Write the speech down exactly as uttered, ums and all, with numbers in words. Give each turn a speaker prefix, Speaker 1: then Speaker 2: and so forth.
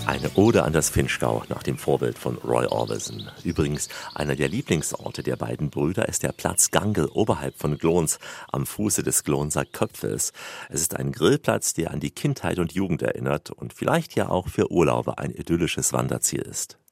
Speaker 1: Eine Ode an das Vinschgau nach dem Vorbild von Roy Orbison. Übrigens, einer der Lieblingsorte der beiden Brüder ist der Platz Gangl oberhalb von Glons, am Fuße des Glonser Köpfes. Es ist ein Grillplatz, der an die Kindheit und Jugend erinnert und vielleicht ja auch für Urlauber ein idyllisches Wanderziel ist.